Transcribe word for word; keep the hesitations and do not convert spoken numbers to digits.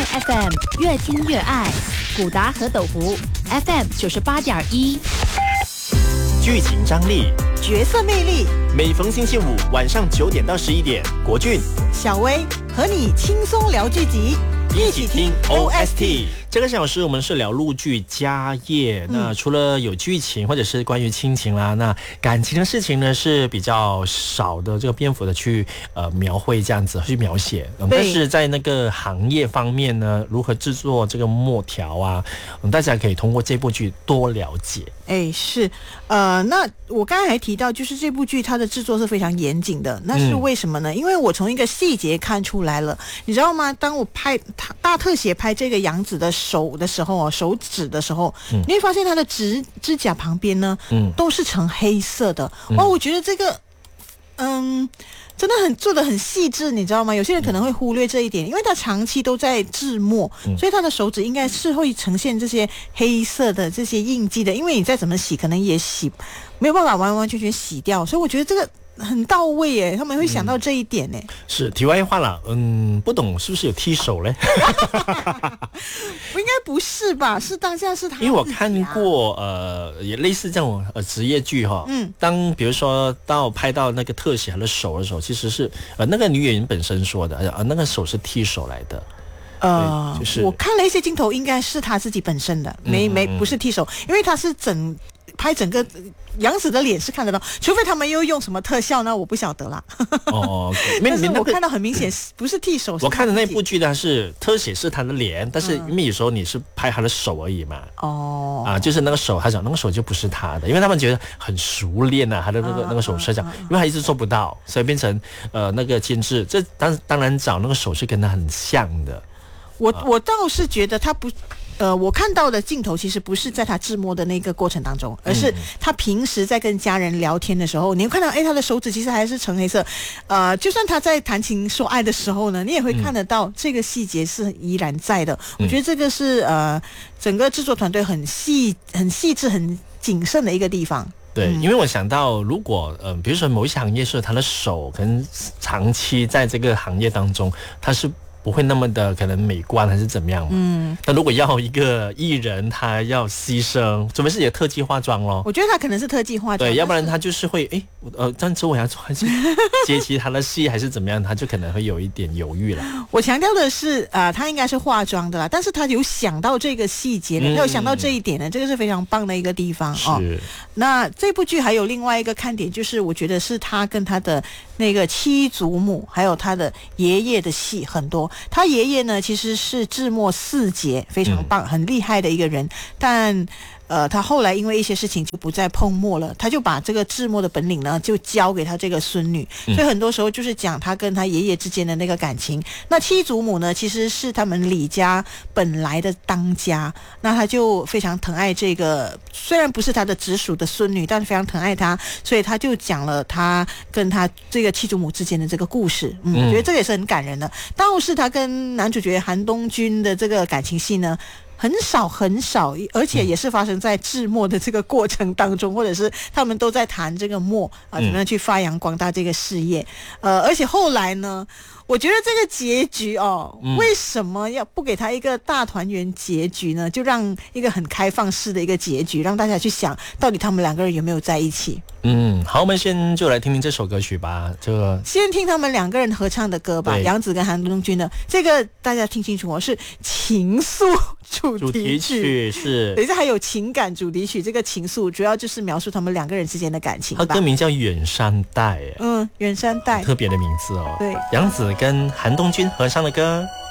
F M 越听越爱，古达和斗湖 F M 九十八点一。 剧情张力， 角色魅力， 每逢星期五晚上九点到十一点，国俊、 小薇和你轻松聊剧集， 一起听 O S T。这个小时我们是聊陆剧家业，那除了有剧情或者是关于亲情啦，那感情的事情呢是比较少的这个篇幅的去呃描绘这样子去描写、嗯、但是在那个行业方面呢，如何制作这个墨条啊、嗯、大家可以通过这部剧多了解。 哎，是，呃，那我刚才还提到，就是这部剧它的制作是非常严谨的，那是为什么呢？嗯、因为我从一个细节看出来了，你知道吗？当我拍大特写拍这个杨紫的手的时候哦，手指的时候，嗯、你会发现她的指指甲旁边呢，嗯，都是呈黑色的。嗯、哦，我觉得这个，嗯。真的很做得很细致，你知道吗？有些人可能会忽略这一点，因为他长期都在制墨，嗯、所以他的手指应该是会呈现这些黑色的这些印记的。因为你再怎么洗，可能也洗没有办法完完全全洗掉，所以我觉得这个很到位耶，他们会想到这一点耶、嗯、 是题外话了，嗯，不懂是不是有剃手嘞？ 我应该不是吧？是当下是他、啊， 因为我看过呃，也类似这种呃职业剧哈，嗯，当比如说到拍到那个特写他的手的时候，其实是呃那个女演员本身说的，呃那个手是剃手来的。 呃，就是我看了一些镜头，应该是他自己本身的，没没不是剃手，因为他是整拍整个杨紫的脸是看得到，除非他们又用什么特效呢？我不晓得啦。 哦， okay, 但是我看到很明显不是剃手。 我看的那部剧呢是特写是他的脸，但是因为有时候你是拍他的手而已嘛。哦、嗯。啊，就是那个手，他讲那个手就不是他的，因为他们觉得很熟练啊，他的那个、啊、那个手势讲，因为他一直做不到，所以变成呃那个监制，这当当然找那个手是跟他很像的。 我我倒是觉得他不，呃，我看到的镜头其实不是在他制墨的那个过程当中，而是他平时在跟家人聊天的时候，你会看到，哎，他的手指其实还是橙黑色，呃，就算他在谈情说爱的时候呢，你也会看得到这个细节是依然在的。嗯、我觉得这个是呃，整个制作团队很细、很细致、很谨慎的一个地方。 对，因为我想到，如果呃，比如说某一些行业是他的手可能长期在这个行业当中，他是不会那么的可能美观还是怎么样嘛？嗯，那如果要一个艺人，他要牺牲，除非是也特技化妆咯。 我觉得他可能是特技化妆， 对，要不然他就是会诶，呃，这样子我要做接其他的戏还是怎么样，他就可能会有一点犹豫了。 我强调的是，呃，他应该是化妆的啦，但是他有想到这个细节呢，他、嗯、有想到这一点呢，这个是非常棒的一个地方哦。是。那这部剧还有另外一个看点，就是我觉得是他跟他的那个七祖母，还有他的爷爷的戏很多。他爷爷呢，其实是制墨四杰，非常棒、嗯、很厉害的一个人，但呃，他后来因为一些事情就不再碰墨了，他就把这个制墨的本领呢，就交给他这个孙女，所以很多时候就是讲他跟他爷爷之间的那个感情。那七祖母呢，其实是他们李家本来的当家，那他就非常疼爱这个，虽然不是他的直属的孙女，但是非常疼爱他，所以他就讲了他跟他这个七祖母之间的这个故事。嗯，我觉得这个也是很感人的。倒是他跟男主角韩东君的这个感情戏呢，很少很少，而且也是发生在制墨的这个过程当中，或者是他们都在谈这个墨啊，怎么样去发扬光大这个事业。呃，而且后来呢，我觉得这个结局哦，嗯、为什么要不给他一个大团圆结局呢？就让一个很开放式的一个结局，让大家去想到底他们两个人有没有在一起。 嗯，好，我们先就来听听这首歌曲吧。这个先听他们两个人合唱的歌吧，杨紫跟韩东君的这个大家听清楚哦，是情愫主题曲，主题曲是。 等一下还有情感主题曲，这个情愫主要就是描述他们两个人之间的感情吧。 它歌名叫《远山黛》， 嗯，远山黛， 特别的名字哦。 对， 杨紫跟韩东君合唱的歌。